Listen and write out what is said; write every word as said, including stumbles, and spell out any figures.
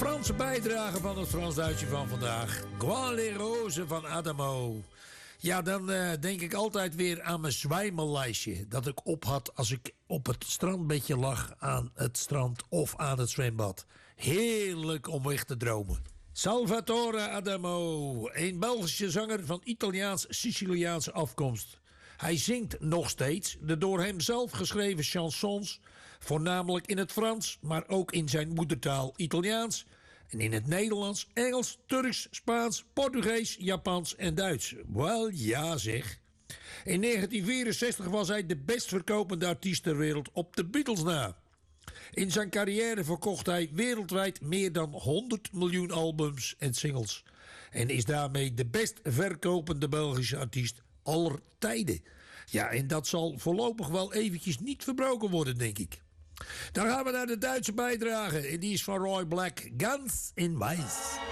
Franse bijdrage van het Frans-Duitsje van vandaag. Gouin les roses van Adamo. Ja, dan uh, denk ik altijd weer aan mijn zwijmellijstje. Dat ik op had als ik op het strandbedje lag aan het strand of aan het zwembad. Heerlijk om weg te dromen. Salvatore Adamo, een Belgische zanger van Italiaans-Siciliaanse afkomst. Hij zingt nog steeds de door hem zelf geschreven chansons, voornamelijk in het Frans, maar ook in zijn moedertaal Italiaans en in het Nederlands, Engels, Turks, Spaans, Portugees, Japans en Duits. Wel ja zeg. In negentien vierenzestig was hij de best verkopende artiest ter wereld op de Beatles na. In zijn carrière verkocht hij wereldwijd meer dan honderd miljoen albums en singles. En is daarmee de best verkopende Belgische artiest aller tijden. Ja, en dat zal voorlopig wel eventjes niet verbroken worden, denk ik. Dan gaan we naar de Duitse bijdrage. En die is van Roy Black. Ganz in Weiß.